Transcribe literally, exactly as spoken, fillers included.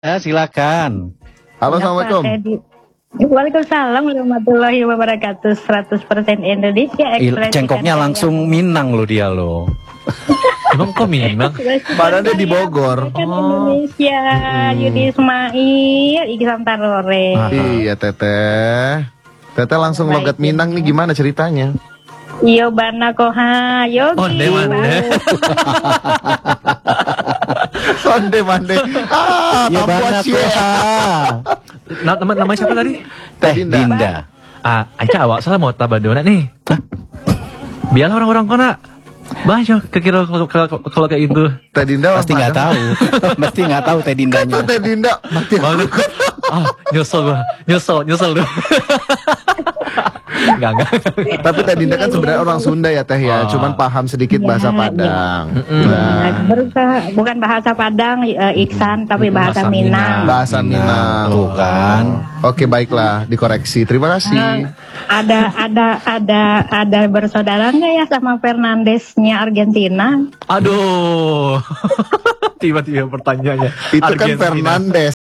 Ya, silakan. Halo, assalamualaikum. Waalaikumsalam warahmatullahi wabarakatuh. seratus persen Indonesia. Il, cengkoknya langsung yang... Minang lo dia lo. Emang kok Minang? Badannya di Bogor. Oh. Indonesia, mm-hmm. Yudi Ismail, Iksan Tarore. Iya Teteh. Teteh langsung Baik, logat Minang nih, gimana ceritanya? Yo bana koha, yogi. Onde mande. Onde mande. Ah, yo bana koha. Nama nama siapa tadi? Teh Dinda. Dinda. Ah, Aica awak salah mau tabadona nih. Biarlah orang-orang kona. Banyak kekira kalau kalau kayak itu. Teh Dinda pasti nggak tahu. Pasti nggak tahu Teh Dindanya. Teh Dinda mati. Ah, nyesel gua. Nyesel, nyesel lu. Enggak, enggak. Tapi Teh Dinda kan sebenarnya orang Sunda ya Teh ya, oh. Cuman paham sedikit bahasa ya, Padang. Ya. Nah. Berusaha bukan bahasa Padang, uh, Iksan, tapi bahasa, bahasa Minang. Minang. Bahasa Minang, tuh kan. Oke, baiklah, dikoreksi. Terima kasih. Uh, ada ada ada ada bersaudara nggak ya sama Fernandesnya Argentina? Aduh. Tiba-tiba pertanyaannya. Itu Argentina. Kan Fernandes.